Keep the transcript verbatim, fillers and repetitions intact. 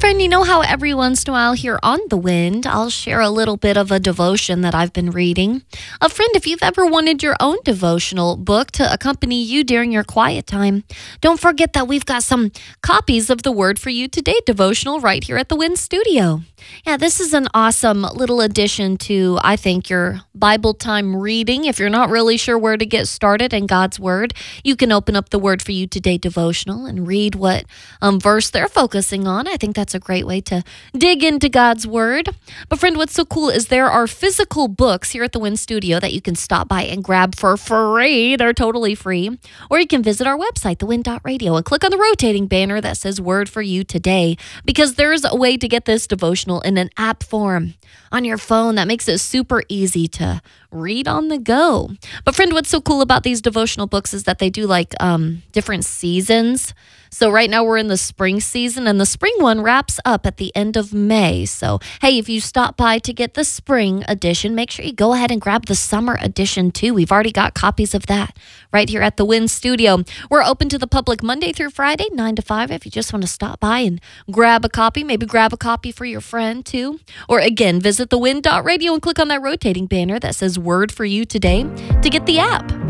friend, you know how every once in a while here on The Wind, I'll share a little bit of a devotion that I've been reading. A friend, if you've ever wanted your own devotional book to accompany you during your quiet time, don't forget that we've got some copies of the Word for You Today devotional right here at The Wind Studio. Yeah, this is an awesome little addition to, I think, your Bible time reading. If you're not really sure where to get started in God's Word, you can open up the Word for You Today devotional and read what um, verse they're focusing on. I think that's a great way to dig into God's Word. But friend, what's so cool is there are physical books here at the Wind Studio that you can stop by and grab for free. They're totally free. Or you can visit our website, the wind dot radio, and click on the rotating banner that says Word for You Today, because there's a way to get this devotional in an app form on your phone that makes it super easy to read on the go. But friend, what's so cool about these devotional books is that they do like um, different seasons. So right now we're in the spring season, and the spring one wraps up at the end of May. So, hey, if you stop by to get the spring edition, make sure you go ahead and grab the summer edition too. We've already got copies of that right here at the Wind Studio. We're open to the public Monday through Friday, nine to five. If you just want to stop by and grab a copy, maybe grab a copy for your friend too. Or again, visit the wind dot radio and click on that rotating banner that says Word for You Today to get the app.